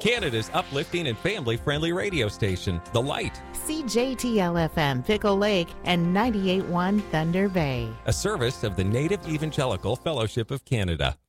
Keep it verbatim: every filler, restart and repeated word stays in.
Canada's uplifting and family-friendly radio station, The Light. C J T L F M Pickle Lake and ninety-eight point one Thunder Bay. A service of the Native Evangelical Fellowship of Canada.